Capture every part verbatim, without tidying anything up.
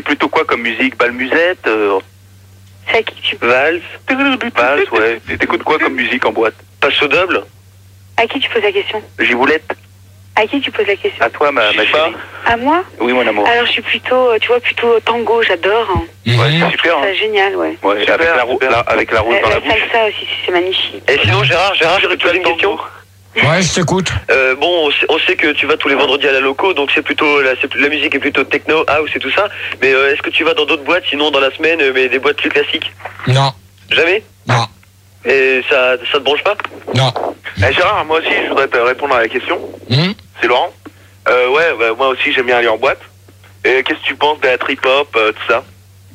plutôt quoi comme musique? Balmusette euh... C'est à qui tu Valse Valse, ouais. T'écoutes quoi comme musique en boîte? Passe au double? À qui tu poses la question? Giboulette? À qui tu poses la question? À toi, ma, ma chérie. À moi? Oui, mon amour. Alors, je suis plutôt, tu vois, plutôt tango, j'adore. Mmh. Ouais, c'est super. C'est génial, ouais. Ouais, super, avec, la, la, avec la rose la, dans la, la bouche. salsa aussi, c'est magnifique. Et sinon, Gérard, Gérard, je vais te poser une question. Ouais, je t'écoute. Euh, bon, on sait, on sait que tu vas tous les vendredis à la loco, donc c'est plutôt la, c'est, la musique est plutôt techno, house et tout ça. Mais euh, est-ce que tu vas dans d'autres boîtes, sinon dans la semaine, mais des boîtes plus classiques? Non. Jamais? Non. Et ça, ça te branche pas? Non. Eh, Gérard, moi aussi, je voudrais te répondre à la question. Mmh. C'est Laurent. Euh, ouais, bah, moi aussi, j'aime bien aller en boîte. Et qu'est-ce que tu penses de la trip-hop, euh, tout ça?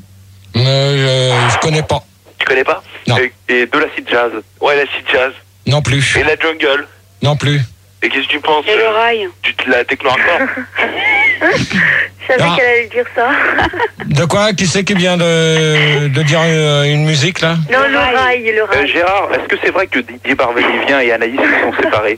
Euh, je connais pas. Tu connais pas? Non. Et, et de l'acid jazz. Ouais, l'acid jazz. Non plus. Et la jungle. Non plus. Et qu'est-ce que tu penses? Et le rail. Tu la techno hardcore. Je savais Ah. qu'elle allait dire ça. De quoi? Qui c'est qui vient de, de dire une, une musique là? Non, le rail, le euh, rail. Gérard, est-ce que c'est vrai que Didier Barbelivien et Anaïs se sont séparés?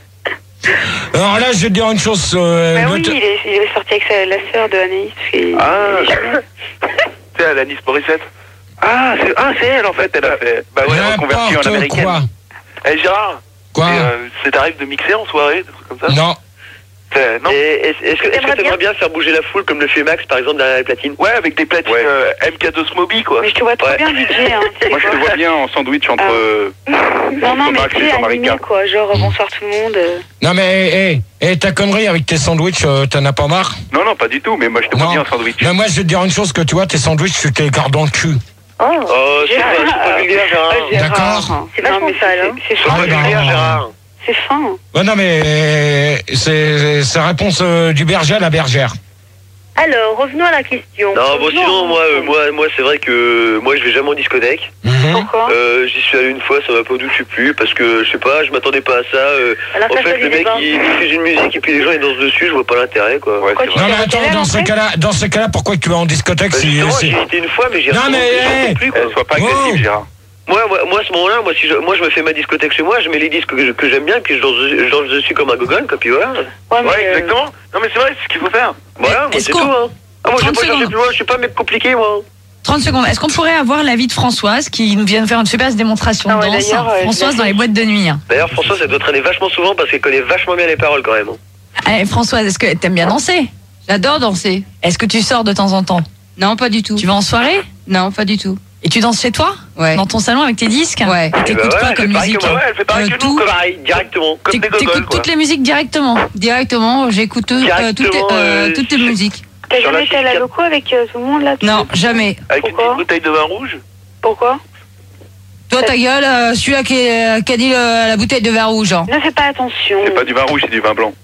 Alors là, je vais te dire une chose. Euh, Bah de oui, te- il est, il est sorti avec sa, la sœur de Anaïs. Et, Ah. et je- C'est Alanis Morissette. Ah, c'est ah, c'est elle en fait, elle a fait. Bah ouais, reconvertie en N'importe américaine. quoi. Eh Gérard, Quoi? et, euh, ça t'arrive de mixer en soirée, des trucs comme ça? Non. C'est- Non. Et est-ce, est-ce que est-ce que T'aimerais t'aimerais bien faire bouger la foule comme le fait Max par exemple derrière les platines? Ouais, avec des platines euh, M K deux Smoby quoi. Mais je te vois trop Ouais. bien, D J. Hein, tu sais Moi je te quoi. vois bien en sandwich entre. Ah. euh, Non, non, mais Max tu et sais, Jean-Marie animé, K. quoi. Genre, bonsoir tout le monde. euh. Non mais, hé, hé, ta connerie avec tes sandwichs, euh, t'en as pas marre? Non, non, pas du tout, mais moi je te vois Non. bien en sandwich. Mais moi, je vais te dire une chose, que tu vois, tes sandwichs, tu te les gardes dans le cul. Oh, Oh, c'est Gérard. pas, c'est pas vulgaire, Gérard. Oh, Gérard. D'accord. C'est vachement sale, hein. C'est C'est fin. pas Ouais, bah, vulgaire, non. Gérard. C'est fin. Ouais, non mais, euh, c'est c'est réponse euh, du berger à la bergère. Alors, revenons à la question. Non, bon, sinon, moi, euh, moi, moi c'est vrai que moi, je vais jamais en discothèque. Mhm. Pourquoi? Euh, j'y suis allé une fois, ça m'a pas douché plus, parce que, je sais pas, je m'attendais pas à ça. Euh, Alors, en ça fait, fait le des mec, débats. il diffuse une musique et puis les gens, ils dansent dessus, je vois pas l'intérêt, quoi. Ouais, Pourquoi c'est tu vrai. Non mais t'es attends, allé dans ce après cas-là, dans ce cas-là, pourquoi tu vas en discothèque Bah, si justement, si- j'y étais une fois, mais j'y Non, retourne mais, plus, j'y hey. retourne plus, quoi. Eh, sois pas Oh. agressif, Gérard. Moi, moi, moi, à ce moment-là, moi, si je, moi, je me fais ma discothèque chez moi, je mets les disques que, je- que j'aime bien, puis je danse, je danse dessus comme un gogol, quoi, puis voilà. Ouais, mais, Ouais, euh, exactement. Non, mais c'est vrai, c'est ce qu'il faut faire. Voilà, moi, est-ce c'est qu'on- tout, hein. Ah, moi, je vais trente pas chercher secondes. plus loin, je suis pas un mec compliqué, moi. trente secondes. Est-ce qu'on pourrait avoir l'avis de Françoise qui nous vient de faire une super démonstration Ah de ouais, danse? d'ailleurs, euh, Françoise je dans l'ai les boîtes de nuit. hein. D'ailleurs, Françoise, elle doit traîner vachement souvent parce qu'elle connaît vachement bien les paroles, quand même. Eh, Françoise, est-ce que t'aimes bien danser? J'adore danser. Est-ce que tu sors de temps en temps? Non, pas du tout. Tu vas en soirée? Non, pas du tout. Et tu danses chez toi? Ouais. Dans ton salon avec tes disques? Ouais. Et Eh t'écoutes ben ouais, quoi elle comme fait pareil musique? que moi, Ouais, elle fait pareil Euh, que tout. nous, comme Pareil, directement. comme des T'éc- T'écoutes gogoles, quoi. toutes les musiques directement? Directement, j'écoute euh, toutes, les, Directement, euh, euh, toutes les musiques. T'as Sur la jamais été à la fiscale. loco avec euh, tout le monde, là? tu Non, sais jamais. Avec une Pourquoi petite bouteille de vin rouge. Pourquoi? Toi, ta gueule, euh, celui-là qui, est- qui a dit le- la bouteille de vin rouge. hein. Ne fais pas attention. C'est pas du vin rouge, c'est du vin blanc.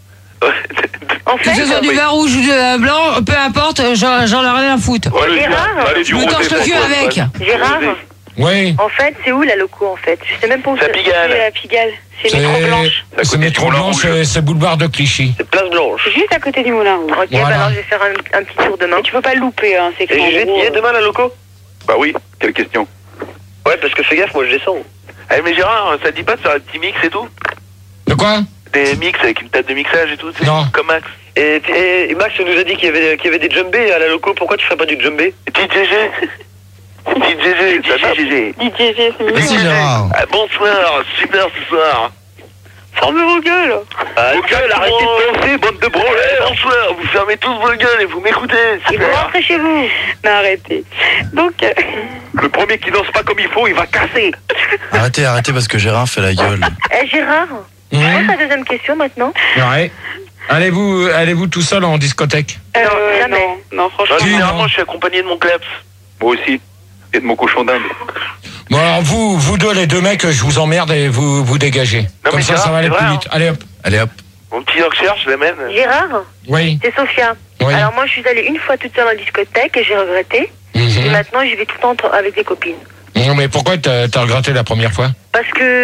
En Que ce fait, soit du oui. vin rouge ou du vin blanc, peu importe, j'en j'en ai rien à foutre. Ouais, le Gérard, vin- allez, du je me rosé, torche le cul François, avec. ouais. Gérard, Rosé. Oui, en fait, c'est où la loco, en fait? Je sais même pas où C'est à c'est. Pigalle. C'est à Pigalle. C'est c'est métro blanche. à c'est côté métro du Moulin blanche Rouge. et c'est boulevard de Clichy. C'est Place Blanche. C'est juste à côté du moulin rouge. Ok, Voilà. bah alors je vais faire un, un petit tour demain. Mais tu peux pas le louper, hein. C'est Et écrit en je vais gros, y euh, aller demain, la loco? Bah oui, quelle question. Ouais, parce que fais gaffe, moi, je descends. Eh mais Gérard, ça te dit pas de faire un petit mix et tout? De quoi? Des mix avec une table de mixage et tout, c'est Non. comme Max. Et, et, et Max nous a dit qu'il y avait, qu'il y avait des jumbés à la loco. Pourquoi tu ferais pas du jumbé? Petit G G. Petit G G, ça G G. D J G, c'est Merci mignon. Gérard. Ah, bonsoir, super ce soir. Fermez vos gueules. Ah, Vos gueules, arrêtez de penser, bande de branleurs. Bonsoir, vous fermez tous vos gueules et vous m'écoutez. Et vous Super. rentrez chez vous. Non, arrêtez. Donc, euh, Le premier qui danse pas comme il faut, il va casser. Arrêtez, arrêtez parce que Gérard fait la gueule. Eh, Gérard, Mhm. passe à la deuxième question maintenant. Ouais. Allez-vous, allez-vous tout seul en discothèque? euh, jamais. non, non, franchement. Moi, Si, généralement, non. je suis accompagné de mon kleps. Moi aussi. Et de mon cochon d'Inde. Bon alors vous, vous deux les deux mecs, je vous emmerde et vous vous dégagez. Non, Comme mais ça, Gérard, ça va aller c'est plus vrai, vite. Allez hop. Allez hop. Mon petit Yorkshire, je l'amène. Gérard, Oui. c'est Sophia. Oui. Alors moi, je suis allée une fois toute seule en discothèque et j'ai regretté. Et Mhm. maintenant, j'y vais tout le temps avec des copines. Non, mais pourquoi t'as t'as regretté la première fois? Parce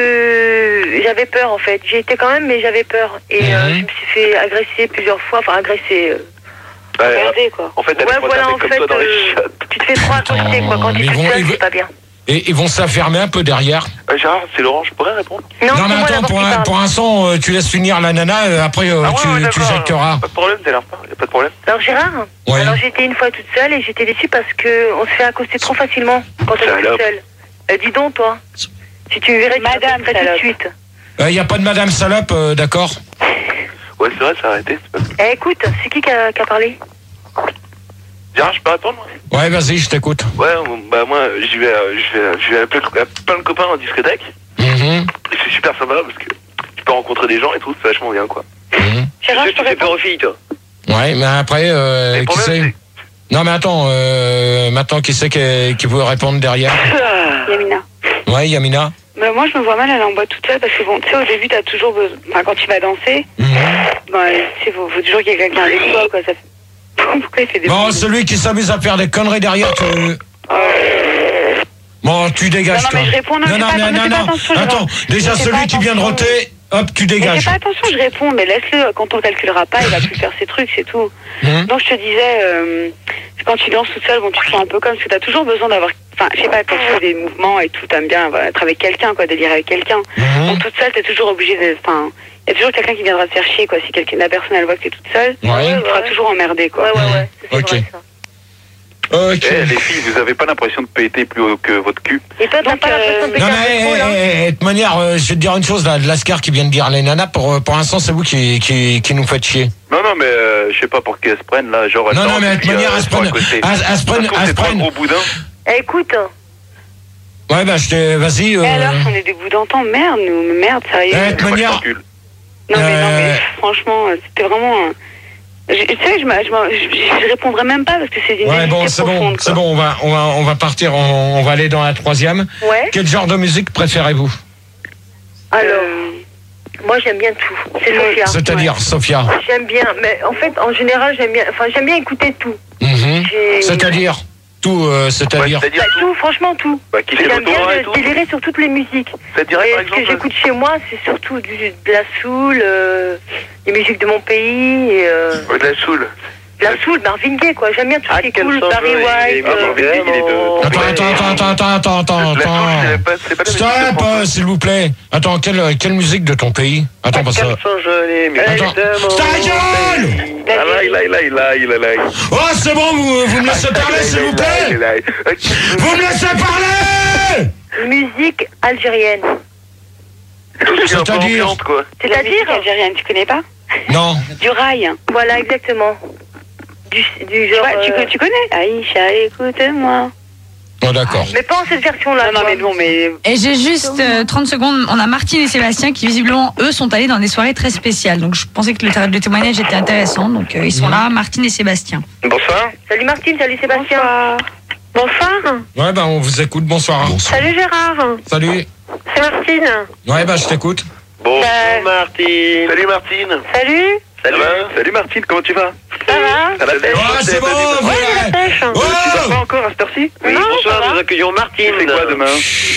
que j'avais peur, en fait. J'ai été quand même, mais j'avais peur. Et Mhm. euh, je me suis fait agresser plusieurs fois. Enfin, agresser... euh, Ouais, Regardez, quoi. en fait, elle Ouais, est voilà, en comme fait, toi dans les euh, chiottes. tu te fais trop accoster, quoi. Quand Attends, tu es mais toute ils vont- seule, ils c'est vont- pas bien. et ils vont se la fermer un peu derrière. Euh, Gérard, c'est Laurent, je pourrais répondre? Non, Non, mais c'est moi attends, d'abord pour qui un, parle. pour un son, euh, tu laisses finir la nana, euh, après euh, Ah ouais, tu, ouais, tu d'accord. jacteras. Pas de problème, t'as l'air pas, y a pas de problème. Alors Gérard, Ouais. alors j'étais une fois toute seule et j'étais déçue parce que on se fait accoster trop facilement quand on est toute Salope. seule. Euh, dis donc toi, si tu me verrais, tu Madame m'accosterais tout de salope. suite. Il euh, n'y a pas de madame salope, euh, d'accord? Ouais, c'est vrai, c'est arrêté. C'est pas... Eh écoute, c'est qui qui a, qui a parlé? Gérard, je peux répondre, moi? Ouais, vas-y, je t'écoute. Ouais, bah moi, j'y vais, euh, je vais, je vais à plein, à plein de copains en discothèque. Mhm, Et c'est super sympa parce que tu peux rencontrer des gens et tout, c'est vachement bien, quoi. mhm. Gérard, Tu je sais, peux tu fais peur répondre? aux filles, toi. Ouais, mais après, euh, Mais le qui problème, c'est? Non, mais attends, euh, maintenant, qui c'est qui, qui veut répondre derrière? Yamina. Ouais, Yamina. Bah, moi, je me vois mal aller en boîte toute seule parce que, bon, tu sais, au début, t'as toujours besoin. Enfin, quand tu vas danser, Mhm. bah, tu sais, faut, faut toujours qu'il y ait quelqu'un avec toi, quoi. Ça fait... Pourquoi il fait des. Bon, celui qui s'amuse à faire des conneries derrière, tu... Bon, tu dégages, Non, non, toi. mais je réponds, non, non, j'ai non, pas- non, ne fais non, pas non. attention, Gérard. Attends, déjà, Ne fais celui pas qui vient de attention. roter, hop, tu Mais dégages. fais pas attention, je réponds, mais laisse-le. Quand on le calculera pas, il va plus faire ses trucs, c'est tout. Mhm. Donc, je te disais, euh, quand tu danses toute seule, bon, tu te sens un peu comme, parce que t'as toujours besoin d'avoir. Enfin, je sais pas, quand tu fais des mouvements et tout, t'aimes bien voilà, être avec quelqu'un, quoi, délirer avec quelqu'un. Mhm. Donc, toute seule, t'es toujours obligé de. Enfin, il y a toujours quelqu'un qui viendra te faire chier, quoi. Si quelqu'un, la personne, elle voit que t'es toute seule, Ouais. tu feras toujours emmerder, quoi. Ouais, ouais, ouais. c'est Ok. vrai, ça. Ok. Eh, les filles, vous avez pas l'impression de péter plus haut que votre cul? Et toi, t'as Donc, pas l'impression de euh, péter Non un mais peu trop, là? eh, eh, de toute manière, euh, je vais te dire une chose là, de Lascar qui vient de dire les nanas, pour, euh, pour l'instant c'est vous qui, qui, qui nous faites chier. Non, non, mais euh, je sais pas pour qu'elles se prennent, là, genre... Non, attends, non, mais de et puis, toute manière, euh, elles se sont prennent, à côté. elles, elles se prennent, Parce qu'on elles se c'est trois prennent. gros boudins. Eh, écoute, Ouais, bah je te, vas-y. Euh... Et alors, on est des bouts d'antan, merde, nous, merde, sérieux. Eh, de toute Moi, je manière, t'encule. Non, mais, non, Euh, mais franchement, euh, c'était vraiment. euh, je- Tu sais, je, m'a- je, m'a- je, je répondrai même pas parce que c'est une ouais, bon, vérité c'est bon, profonde, c'est quoi. bon, on va, on va, on va partir, on, on va aller dans la troisième. ouais. Quel genre de musique préférez-vous? Alors, Euh, moi, j'aime bien tout. C'est Ouais. Sophia. C'est-à-dire, Sophia. J'aime bien, mais en fait, en général, j'aime bien, enfin, j'aime bien écouter tout. Mhm. J'ai- C'est-à-dire, tout, euh, Ouais, c'est-à-dire. c'est-à-dire Bah, tout, franchement, tout. Bah, qui fait J'aime bien l'autorat et de tout. délirer sur toutes les musiques. C'est-à-dire, Et par ce que exemple... j'écoute chez moi, c'est surtout du, de la soul, euh, les musiques de mon pays, et, euh, Ouais, de la soul. de la soul, Marvin Gaye, quoi. J'aime bien tout Ah, ce qui est quel cool, sens, Barry ouais, il est- White. Ah, euh, Marvin Gaye, il est de- Attends, attends, attends, attends, attends, attends, La soul, c'est attends. pas, c'est pas la musique Stop, de euh, France. s'il vous plaît. Attends, quelle, quelle musique de ton pays? Attends, parce que... Quel sens gelé, mais Attends. évidemment. Ta gueule! Ah là, il a, il a, il a, il a, il a. Oh, c'est bon, vous, vous me laissez parler, s'il vous plaît? Vous me laissez parler! musique algérienne. C'est-à-dire? quoi. La musique C'est-à-dire, algérienne, tu connais pas? Non. Du rail. voilà, exactement. Du, du Tu, genre. vois, tu, euh, tu connais? Aïcha, écoute-moi. Oh, d'accord. Mais pas en cette version-là. Non, non, quoi. mais bon, mais. Et j'ai juste euh, trente secondes. On a Martine et Sébastien qui, visiblement, eux, sont allés dans des soirées très spéciales. Donc, je pensais que le, le témoignage était intéressant. Donc, euh, ils sont là, Martine et Sébastien. Bonsoir. Salut Martine, salut Sébastien. Bonsoir. Bonsoir. Ouais, bah, on vous écoute. Bonsoir. Salut Gérard. Salut. C'est Martine. Ouais, bah, je t'écoute. Bon. Bah, Martine. Salut Martine. salut. Salut. Salut Martine, comment tu vas? Ça va? Ça la pêche? Oh, c'est bon, vous Ouais, la pêche. Tu vas Oh! pas encore à cette heure-ci? Oui, Non, ça bonsoir, va. nous accueillons Martine. C'est quoi demain?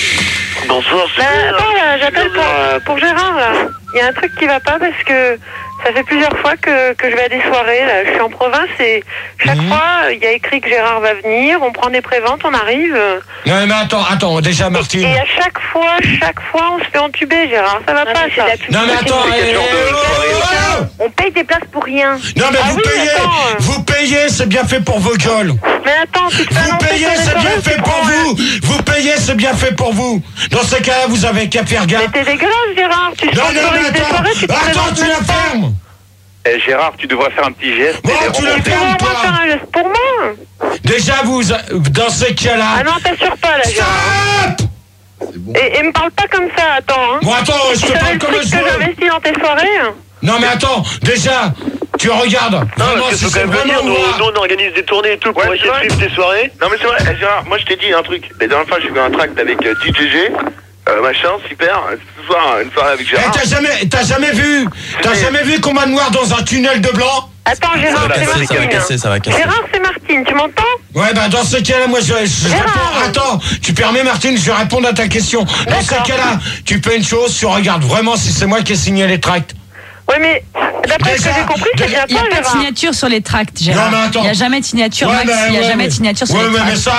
Bonsoir, Bah, attends, là, j'appelle pour, euh, pour Gérard, là. Il y a un truc qui va pas parce que ça fait plusieurs fois que, que je vais à des soirées, là. Je suis en province et chaque Mhm. fois, il y a écrit que Gérard va venir, on prend des préventes, on arrive. Non, mais attends, attends, déjà, Martine. Et à chaque fois, chaque fois, on se fait entuber, Gérard. Ça va pas, ça. Non, mais attends, C'est quel eh, genre de eh, soirée, oh, oh. On paye des places pour rien. Non, mais Ah vous oui, payez, attends, euh. vous payez, c'est bien fait pour vos gueules. Mais attends, tu te fais Vous annoncer payez, sur les c'est bien soirées, fait tu pour prends, vous. Vous payez, c'est bien fait pour vous. Dans ce cas-là, vous avez qu'à faire euh, gaffe. Mais t'es dégueulasse, Gérard. Tu Non, non, mais sponsorises des soirées, tu te attends, attends, présentes tu la même pas. fermes. Eh Gérard, tu devrais faire un petit geste. Bon, et les tu la rencontrer. fermes, Comment toi. moi faire un geste pour moi? Déjà, vous, dans ces Ah cas-là. non, t'assures pas, là, Gérard. Stop! Et, et me parle pas comme ça, attends. Hein. Bon, attends, je Tu te savais parle le comme truc je que veux. j'investis dans tes soirées? Non, mais attends, déjà, tu regardes. Non, Vraiment, parce que si faut c'est quand même venir, vraiment nous, moi. nous, on organise des tournées et tout pour Ouais, essayer de c'est vrai. suivre tes soirées. Non mais c'est vrai, eh, Gérard, moi je t'ai dit un truc. La dernière fois j'ai vu un tract avec euh, D J G, euh, machin, super. Ce soir, une soirée avec Eh, Gérard. t'as jamais, t'as jamais vu, t'as jamais vu combat noir dans un tunnel de blanc? Attends, Ça Gérard, va c'est casser, ça va Martine. casser, ça va casser. Gérard, c'est Martine, tu m'entends? Ouais, bah dans ce cas-là, moi je, je Gérard. réponds. Attends, tu permets, Martine, je vais répondre à ta question. Dans ce D'accord. cas-là, tu fais une chose, tu regardes vraiment si c'est moi qui ai signé les tracts. Oui, mais d'après ce que Déjà, j'ai compris, c'est déjà, bien Il n'y a toi, pas de Gérard. signature sur les tracts, Gérard. Non, mais attends. Il n'y a jamais de signature, Ouais, Max. mais- Il n'y a ouais, jamais mais- de signature sur ouais, les mais, tracts. mais ça,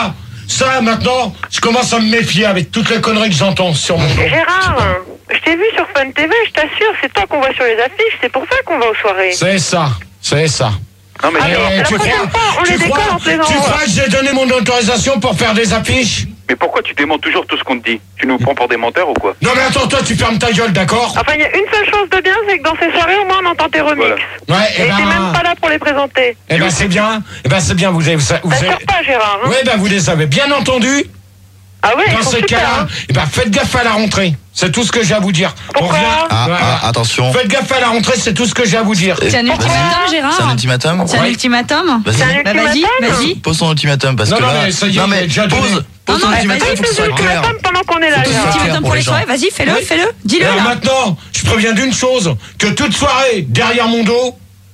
ça, maintenant, je commence à me méfier avec toutes les conneries que j'entends sur mon dos. Gérard, je t'ai vu sur Fun T V, je t'assure, c'est toi qu'on voit sur les affiches, c'est pour ça qu'on va aux soirées. C'est ça, c'est ça. Non, mais Ah, mais la tu prochaine crois, fois, on tu les décolle crois, en plaisant. tu crois que j'ai donné mon autorisation pour faire des affiches? Mais pourquoi tu démentes toujours tout ce qu'on te dit? Tu nous prends pour des menteurs ou quoi? Non mais attends, toi tu fermes ta gueule, d'accord? Enfin, il y a une seule chose de bien, c'est que dans ces soirées, au moins, on entend tes remixes. Voilà. Ouais, Et et t'es même pas ben, là pour les présenter. eh ben c'est bien, eh ben c'est bien, vous avez, vous avez, T'assures pas, Gérard, hein? ouais ben vous les avez bien entendus. Ah ouais, ils Dans sont ces super, cas-là, hein. eh ben faites gaffe à la rentrée. C'est tout ce que j'ai à vous dire. On Pourquoi revient. Ah, Voilà. ah, attention. Faites gaffe à la rentrée, c'est tout ce que j'ai à vous dire. C'est un ultimatum, Gérard C'est un ultimatum C'est un Ouais. ultimatum Vas-y. C'est un Bah vas-y, ultimatum. vas-y. Pose ton ultimatum parce Non, que non, là. mais ça y est, non il mais est déjà donné. pose, pose Non, ton non, ultimatum, vas-y, faut que ce C'est soit clair. l'ultimatum pendant qu'on est là, Faut que ce soit Gérard. clair Ultimatum pour pour les les gens. soirées, vas-y, fais-le, Oui. fais-le. Dis-le Alors là. maintenant, je préviens d'une chose, que toute soirée, derrière mon dos,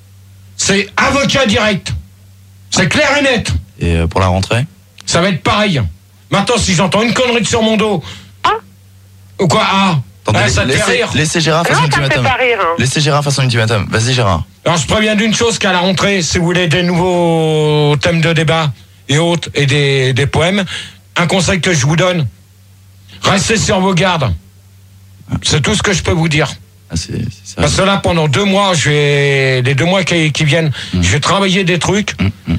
c'est avocat direct. C'est clair et net. Et euh, pour la rentrée Ça va être pareil. Maintenant, si j'entends une connerie sur mon dos... Ah. Ou quoi? Ah, Attendez, ah, ça te fait laissez, rire. laissez Gérard faire son Non, ça me fait ultimatum. pas rire, hein. Laissez Gérard faire son ultimatum. Vas-y Gérard. Alors, je préviens d'une chose, qu'à la rentrée, si vous voulez des nouveaux thèmes de débat et autres, et des, des poèmes, un conseil que je vous donne, restez sur vos gardes. C'est tout ce que je peux vous dire. Ah, c'est c'est ça. Parce que là, pendant deux mois, je vais, les deux mois qui, qui viennent, je vais travailler des trucs, Hum, hum.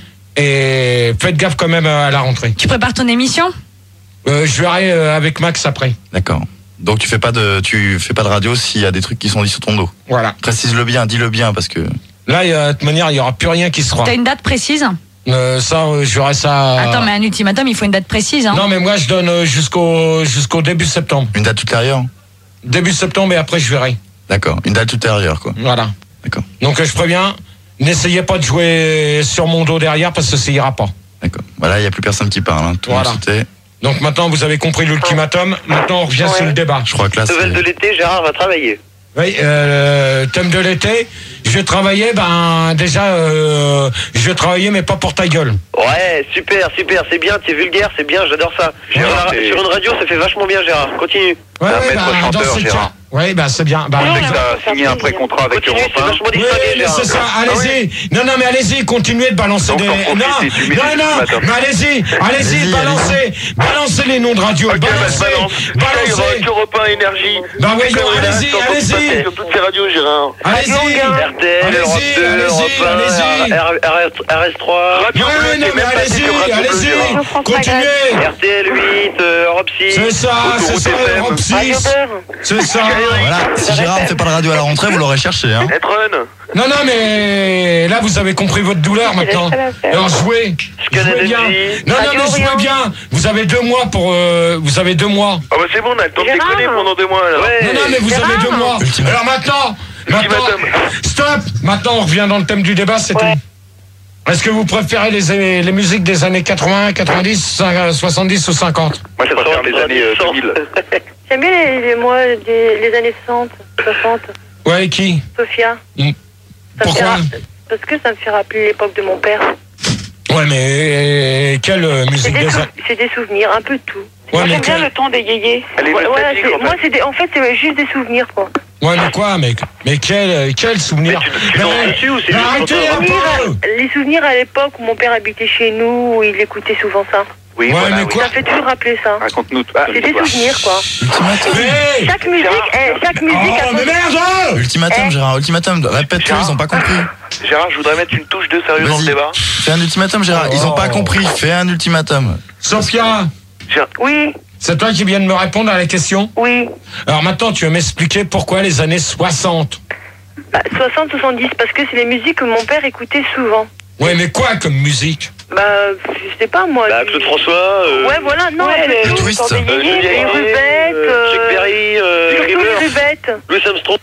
et faites gaffe quand même à la rentrée. Tu prépares ton émission? Euh, je verrai euh, avec Max après. D'accord. Donc tu fais pas de tu fais pas de radio s'il y a des trucs qui sont dit sous ton dos. Voilà. Précise-le bien, dis-le bien parce que. Là, il y a- de toute manière, il n'y aura plus rien qui se fera. T'as une date précise? Euh, ça, euh, je verrai ça... Attends, mais un ultimatum, il faut une date précise. Hein. Non, mais moi, je donne euh, jusqu'au jusqu'au début septembre. Une date ultérieure. Début septembre, et après, je verrai. D'accord. Une date ultérieure quoi. Voilà. D'accord. Donc, euh, je préviens, n'essayez pas de jouer sur mon dos derrière, parce que ça ira pas. D'accord. Voilà, il y a plus personne qui parle. Hein. Tout le Voilà. monde sautait. Donc, maintenant, vous avez compris l'ultimatum. Maintenant, on revient Ouais. sur le débat. Je crois que là Nouvelle de c'est. l'été, Gérard va travailler. Oui, euh, thème de l'été, je vais travailler, ben, déjà, euh, je vais travailler, mais pas pour ta gueule. Ouais, super, super, c'est bien, t'es vulgaire, c'est bien, j'adore ça. Sur, Gérard, la- t'es- sur une radio, ça fait vachement bien, Gérard. Continue. Ouais, Un ouais, maître bah, chanteur, dans ce Gérard. cas. Oui, bah, c'est bien. Bah, Non, Tu mais- as signé un pré-contrat avec Continue, Europe c'est un. vachement oui, distingué, mais Gérard. c'est ça, Ah allez-y. Non, non, mais allez-y, continuez de balancer Donc, des... t'en Non, profites et tu mets non, des non, ultimatums. mais allez-y, allez-y, Allez-y, balancez, balancez les noms de radio, Ok, bah, balancez, balance. balancez. Skyrock, Europe un, Énergie. Bah oui, École de allez-y, la- allez-y. Sur toutes ces radios, Gérard. Allez-y, R T L, Europe allez-y, deux, Europe allez-y, allez-y. un, R S trois, Radio Ouais, Bleu, non, t'es mais même passé allez-y, sur Radio Bleu, allez-y, Gérard. continuez. R T L huit, euh, Europe six. C'est ça, c'est Autoroute ça, F M. Europe Radio six, Beurre. c'est ça. Voilà. Si Gérard ne fait pas de radio à la rentrée, vous l'aurez cherché. Hein. Être run. Non, non, mais là, vous avez compris votre douleur maintenant. Alors, jouez, jouez bien. Non, non, mais jouez bien. Vous avez deux mois pour... euh, vous avez deux mois. Ah bah c'est bon, on a le temps de Gérard. déconner pendant deux mois là. Ouais. Non, non, mais vous Gérard. avez deux mois. Ultimatum. Alors maintenant, maintenant, Ultimatum. stop. Maintenant, on revient dans le thème du débat, c'est Ouais. tout. Est-ce que vous préférez les, les musiques des années quatre-vingts, quatre-vingt-dix, soixante-dix ou cinquante? Moi je préfère les années euh, deux mille. J'aime bien les, les mois des les années soixante, soixante. Ouais, qui? Sophia. Mm. Ça me Pourquoi? fait ra- Parce que ça me fait rappeler l'époque de mon père. Ouais, mais euh, quelle euh, C'est musique des, des sou- années? c'est des souvenirs, un peu de tout. Ouais, mais J'aime bien quelle- le ton des yéyés. Elle est Ouais, voilà, nostalgique c'est- en moi, fait. c'est des, en fait, c'est juste des souvenirs, quoi. Ouais, mais quoi, mec? Mais quel, quel souvenir? Mais tu- tu danses Mais- dessus ou c'est mais juste arrêtez pour un te peu! Les souvenirs à l'époque où mon père habitait chez nous, où il écoutait souvent ça. Oui, Ouais, voilà, mais oui. quoi? Ça fait toujours rappeler ça. Raconte-nous tout. Ah, C'est des souvenirs, quoi. Ultimatum. Mais Chaque musique, eh, chaque musique a Oh, son... mais merde! Ultimatum, Eh. Gérard. Ultimatum. Répète-le, ils ont pas compris. Gérard, je voudrais mettre une touche de sérieux dans le Vas-y. débat. Fais un ultimatum, Gérard. Ils ont pas Oh. compris. Fais un ultimatum. Sophia, Oui, c'est toi qui viens de me répondre à la question? oui. Alors maintenant, tu veux m'expliquer pourquoi les années soixante? Bah, soixante, soixante-dix, parce que c'est les musiques que mon père écoutait souvent. Ouais, mais quoi comme musique? Bah, je sais pas, moi. Bah, du- Claude François, euh, Ouais, voilà, non, Ouais, le- les- Le twist. temps des euh, yéyés, Johnny les Hallyday, rubettes, euh, Chuck euh, Berry, euh, surtout les Rivers, rubettes. Louis Armstrong,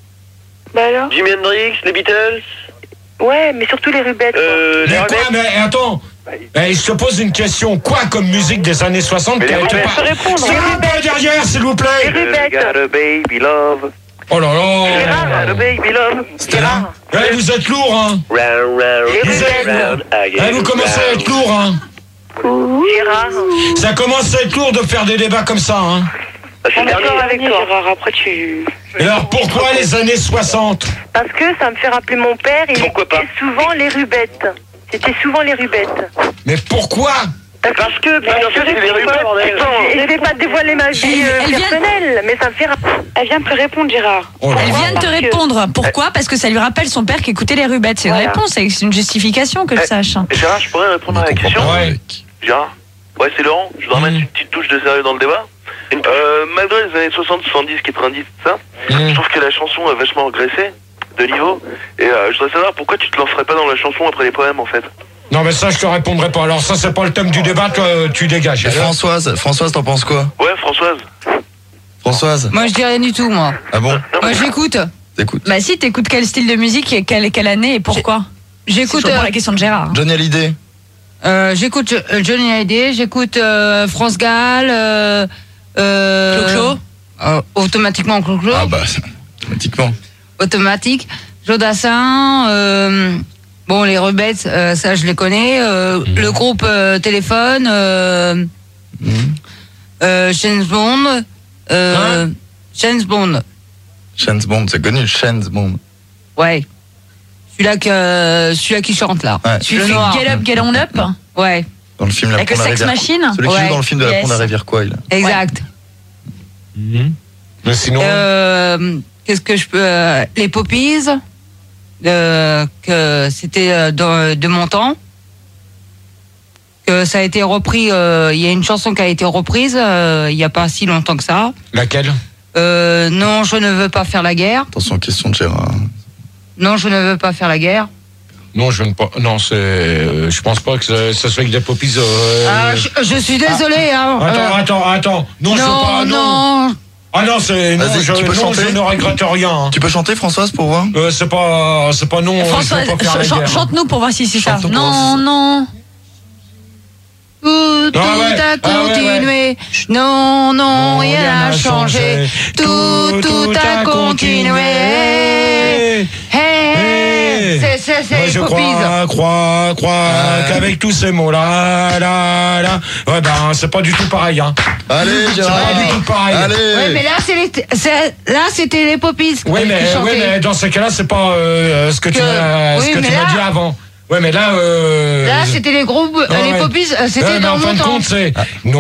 Bah alors Jimi Hendrix, les Beatles, Ouais, mais surtout les rubettes. quoi. euh, les Mais quoi? Rubettes. Mais attends, eh, je te pose une question. Quoi comme musique des années soixante? Mais les t'as- t'as Rubettes. pas- Je peux répondre. Stop un peu derrière, s'il vous Les plaît. rubettes. Got a baby love, Oh là Gérard, là. got a baby love, Gérard. Eh, vous êtes lourd, hein. round, round, Les Vous êtes round, again, Eh, vous commencez à être round. lourd, hein. Gérard. Ça commence à être lourd de faire des débats comme ça, hein. Ah, c'est le dernier. D'accord avec toi. Gérard, après tu... Et alors pourquoi les années soixante? Parce que ça me fait rappeler mon père, il Pourquoi écoutait pas souvent les rubettes. C'était souvent les rubettes. Mais pourquoi? Parce que, parce que c'est les rubettes, putain. Je vais pas te dévoiler ma vie Elle- euh, elle vient- personnelle, mais ça me fait... Elle vient de te répondre, Gérard. Oh là Elle là. vient de te Parce que- répondre. Pourquoi? Parce que ça lui rappelle son père qui écoutait les rubettes. C'est une Voilà. réponse, c'est une justification que je Eh, sache. Gérard, je pourrais répondre à la On comprend question pas, Ouais. mec. Gérard Ouais, c'est Laurent. Je dois Mm. remettre une petite touche de sérieux dans le débat. Euh, malgré les années soixante, soixante-dix, quatre-vingt-dix, tout ça, Mm. je trouve que la chanson a vachement régressé de niveau. Et euh, je voudrais savoir pourquoi tu te lancerais pas dans la chanson après les poèmes, en fait. Non, mais ça, je te répondrai pas. Alors, ça, c'est pas le thème du débat, toi, tu dégages. Et Françoise, Françoise, t'en penses quoi? Ouais, Françoise. Françoise? Moi, je dis rien du tout, moi. Ah bon? Moi, j'écoute. Écoute. Bah si, t'écoutes quel style de musique et quelle, quelle année et pourquoi? J'écoute. C'est toujours euh, la question de Gérard. Johnny Hallyday? Euh, j'écoute euh, Johnny Hallyday, j'écoute euh, France Gall, euh, euh, Clo-Clo euh, automatiquement Clo-Clo, Ah bah, automatiquement. automatique, Jodassin, euh, bon les Rubettes, euh, ça je les connais, euh, le groupe euh, Téléphone, euh, Mhm. euh, James Bond, euh, James Bond, James Bond, c'est connu, James Bond. ouais, celui-là que celui-là qui chante là, Ouais. Tu le fais noir, Get Up, Get On Up ouais, Dans le film La avec le Pont de la Sex Rivière. Machine. Celui qui Ouais. joue dans le film de La Yes. Pont de la Rivière quoi, il a. exact. Mhm. Mais sinon. Euh, Qu'est-ce que je peux euh, les Poppies, euh, que c'était euh, de, de mon temps, que ça a été repris. euh, Il y a une chanson qui a été reprise euh, il y a pas si longtemps que ça. Laquelle? Euh, non, je ne veux pas faire la guerre. Attention, question de Gérard. Non, je ne veux pas faire la guerre. Non, je ne pas. Non, c'est. euh, je pense pas que ça, ça soit avec des poppies. Euh... Ah, je, je suis désolé. Hein. Attends, Euh, attends, attends. Non, je veux non, pas. non. Ah non, c'est. Non, Vas-y, je, tu peux non, chanter je ne regrette rien. hein. Tu peux chanter, Françoise, pour voir? Euh, c'est pas. C'est pas non. François, je veux pas faire la ch- ch- guerre. chante-nous pour voir si c'est ça. Chante-nous pour voir si Non, c'est- non. Tout, tout Ah ouais, a ah ouais, continué. Non, non, Non, rien n'a changé. Tout, tout a continué. Hey, c'est c'est c'est Moi, les je Poppies. crois, crois, crois Euh. qu'avec tous ces mots-là, là, là, ouais, ben, c'est pas du tout pareil, hein. Allez, C'est Gérard! pas du tout pareil. Allez! Ouais, mais là, c'est les, c'est- là, c'était les Poppies Oui, qui mais, oui, chantaient. mais dans ce cas-là, c'est pas euh, ce que tu Que- m'as, ce oui, que mais tu m'as là- dit avant. Ouais, mais là, euh, Là, c'était les groupes, euh, ouais, les ouais. Poppies, euh, c'était Ouais, mais dans en fin mon de temps. compte, c'est, non,